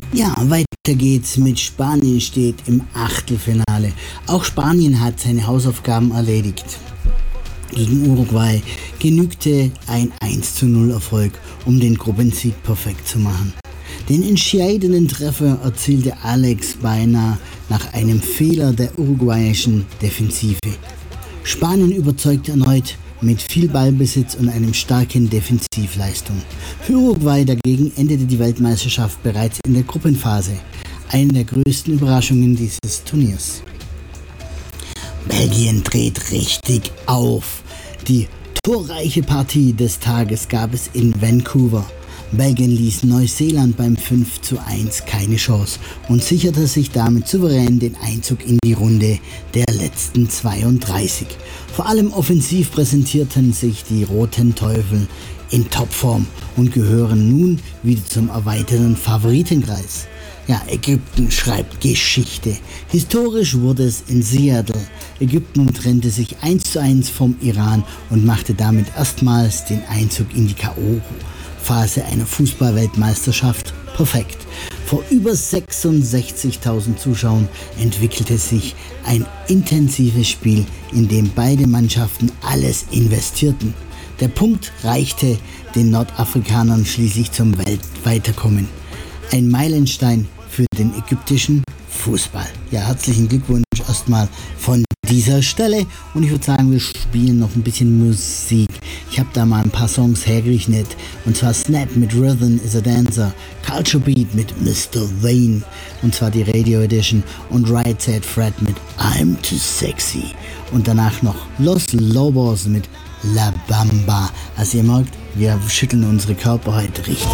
Ja, weiter geht's mit Spanien steht im Achtelfinale. Auch Spanien hat seine Hausaufgaben erledigt. Gegen Uruguay genügte ein 1:0 Erfolg, um den Gruppensieg perfekt zu machen. Den entscheidenden Treffer erzielte Alex beinahe nach einem Fehler der uruguayischen Defensive. Spanien überzeugt erneut mit viel Ballbesitz und einem starken Defensivleistung. Für Uruguay dagegen endete die Weltmeisterschaft bereits in der Gruppenphase, eine der größten Überraschungen dieses Turniers. Belgien dreht richtig auf. Die torreiche Partie des Tages gab es in Vancouver. Belgien ließ Neuseeland beim 5:1 keine Chance und sicherte sich damit souverän den Einzug in die Runde der letzten 32. Vor allem offensiv präsentierten sich die Roten Teufel in Topform und gehören nun wieder zum erweiterten Favoritenkreis. Ja, Ägypten schreibt Geschichte. Historisch wurde es in Seattle. Ägypten trennte sich 1:1 vom Iran und machte damit erstmals den Einzug in die K.O.-Phase einer Fußball-Weltmeisterschaft perfekt. Vor über 66.000 Zuschauern entwickelte sich ein intensives Spiel, in dem beide Mannschaften alles investierten. Der Punkt reichte den Nordafrikanern schließlich zum Weltweiterkommen. Ein Meilenstein für den ägyptischen Fußball. Ja, herzlichen Glückwunsch erstmal von dieser Stelle und ich würde sagen, wir spielen noch ein bisschen Musik. Ich habe da mal ein paar Songs hergerechnet und zwar Snap mit Rhythm is a Dancer, Culture Beat mit Mr. Vane und zwar die Radio Edition und Right Said Fred mit I'm Too Sexy und danach noch Los Lobos mit La Bamba. Also ihr merkt, wir schütteln unsere Körper heute richtig.